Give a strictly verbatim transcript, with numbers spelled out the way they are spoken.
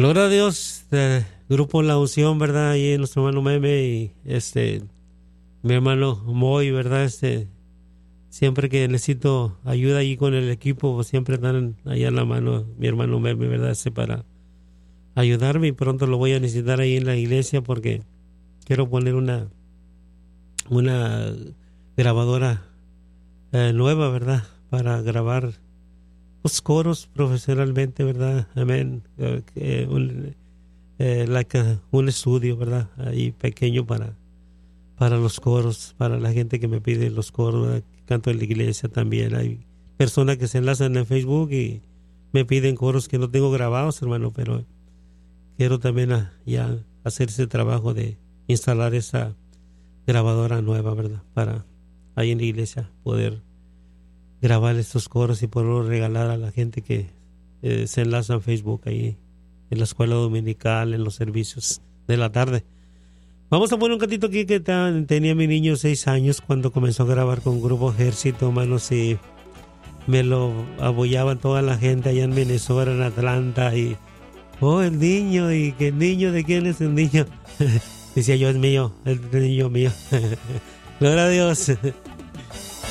Gloria a Dios, eh, Grupo La Unción, ¿verdad? Ahí nuestro hermano Meme y este, mi hermano Moy, ¿verdad? Este, siempre que necesito ayuda ahí con el equipo, pues siempre están allá en la mano mi hermano Meme, ¿verdad? Este, para ayudarme, y pronto lo voy a necesitar ahí en la iglesia porque quiero poner una, una grabadora eh, nueva, ¿verdad? Para grabar los coros profesionalmente, ¿verdad? Amén. Eh, eh, un, eh, like a, un estudio, ¿verdad? Ahí pequeño para, para los coros, para la gente que me pide los coros, ¿verdad? Canto en la iglesia también. Hay personas que se enlazan en Facebook y me piden coros que no tengo grabados, hermano, pero quiero también a, ya hacer ese trabajo de instalar esa grabadora nueva, ¿verdad? Para ahí en la iglesia poder grabar estos coros y poderlos regalar a la gente que eh, se enlaza en Facebook ahí en la escuela dominical, en los servicios de la tarde. Vamos a poner un cantito aquí que tan, tenía mi niño seis años cuando comenzó a grabar con Grupo Ejército, hermanos, y me lo apoyaban toda la gente allá en Minnesota, en Atlanta, y oh, el niño, y que el niño, ¿de quién es el niño? Decía yo, es mío, el niño mío. Gloria a Dios.